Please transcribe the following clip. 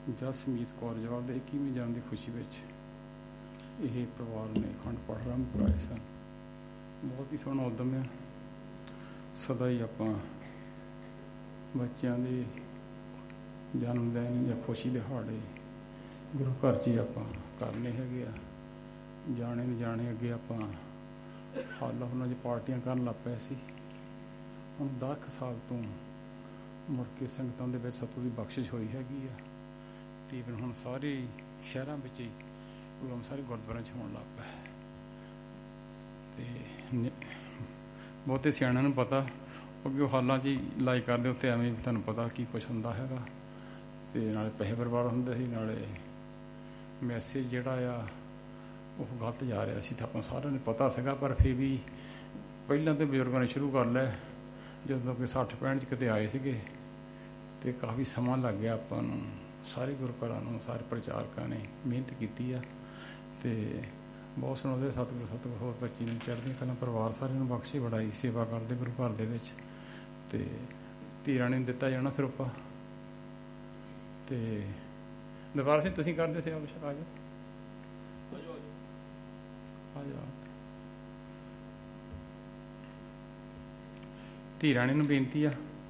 ਜਸਮੀਤ ਕੌਰ ਜਵਾਲ ਦੇ 21ਵੇਂ ਜਨਮ ਦੀ ਖੁਸ਼ੀ ਵਿੱਚ ਇਹ ਪਰਿਵਾਰ ਨੇ ਅਖੰਡ ਪਾਠ ਆਰੰਭ ਕਰਾਏ ਸਨ। ਬਹੁਤ ਹੀ ਸੋਹਣਾ ਉਦਮ ਹੈ। ਸਦਾ ਹੀ ਆਪਾਂ ਬੱਚਿਆਂ ਦੇ ਜਨਮ ਦਿਨ ਜਾਂ ਖੁਸ਼ੀ ਦਿਹਾੜੇ ਗੁਰੂ ਘਰ 'ਚ ਹੀ ਆਪਾਂ ਕਰਨੇ ਹੈਗੇ ਆ। ਜਾਣੇ ਨੂੰ ਜਾਣੇ ਅੱਗੇ ਆਪਾਂ ਹਾਲਾਂ ਉਹਨਾਂ 'ਚ ਪਾਰਟੀਆਂ ਕਰਨ ਲੱਗ ਪਏ ਸੀ। ਹੁਣ 10 ਸਾਲ ਤੋਂ ਮੁੜ ਕੇ ਸੰਗਤਾਂ ਦੇ ਵਿੱਚ ਸਤਿਗੁਰੂ ਦੀ ਬਖਸ਼ਿਸ਼ ਹੋਈ ਹੈਗੀ ਆ। ਤਕਰੀਬਨ ਹੁਣ ਸਾਰੇ ਸ਼ਹਿਰਾਂ ਵਿੱਚ ਹੀ ਪ੍ਰੋਗਰਾਮ ਸਾਰੇ ਗੁਰਦੁਆਰਿਆਂ 'ਚ ਹੋਣ ਲੱਗ ਪਿਆ ਅਤੇ ਬਹੁਤੇ ਸਿਆਣਿਆਂ ਨੂੰ ਪਤਾ ਅੱਗੇ ਉਹ ਹਾਲਾਂ 'ਚ ਹੀ ਲਾਈ ਕਰਦੇ ਉੱਤੇ ਐਵੇਂ ਵੀ ਤੁਹਾਨੂੰ ਪਤਾ ਕੀ ਕੁਛ ਹੁੰਦਾ ਹੈਗਾ। ਅਤੇ ਨਾਲੇ ਪੈਸੇ ਬਰਬਾਦ ਹੁੰਦੇ ਸੀ, ਨਾਲੇ ਮੈਸੇਜ ਜਿਹੜਾ ਆ ਉਹ ਗਲਤ ਜਾ ਰਿਹਾ ਸੀ। ਤਾਂ ਆਪਾਂ ਸਾਰਿਆਂ ਨੂੰ ਪਤਾ ਸੀਗਾ, ਪਰ ਫਿਰ ਵੀ ਪਹਿਲਾਂ ਤਾਂ ਬਜ਼ੁਰਗਾਂ ਨੇ ਸ਼ੁਰੂ ਕਰ ਲਿਆ। ਜਦੋਂ ਕਿ 60-65 'ਚ ਕਿਤੇ ਆਏ ਸੀਗੇ ਅਤੇ ਕਾਫੀ ਸਮਾਂ ਲੱਗ ਗਿਆ ਆਪਾਂ ਨੂੰ। ਸਾਰੇ ਗੁਰੂ ਘਰਾਂ ਨੂੰ ਸਾਰੇ ਪ੍ਰਚਾਰਕਾਂ ਨੇ ਮਿਹਨਤ ਕੀਤੀ ਆ ਅਤੇ ਬਹੁਤ ਸੋਹਣਾ ਉਹਦੇ ਸਤਿਗੁਰੂ ਹੋਰ ਬੱਚੀ ਨੂੰ ਚੜ੍ਹਦੀਆਂ ਕਲਾਂ ਪਰਿਵਾਰ ਸਾਰਿਆਂ ਨੂੰ ਬਖਸ਼ੇ ਬੜਾਈ ਸੇਵਾ ਕਰਦੇ ਗੁਰੂ ਘਰ ਦੇ ਵਿੱਚ। ਅਤੇ ਧੀ ਰਾਣੀ ਨੂੰ ਦਿੱਤਾ ਜਾਣਾ ਸਰੂਪਾ। ਅਤੇ ਦਰਬਾਰ ਸਿੰਘ ਤੁਸੀਂ ਕਰਦੇ ਸੇਵਾ ਬੇਸ਼ੱਕ ਆ ਜਾਓ, ਆ ਜਾਓ। ਧੀ ਰਾਣੀ ਨੂੰ ਬੇਨਤੀ ਆ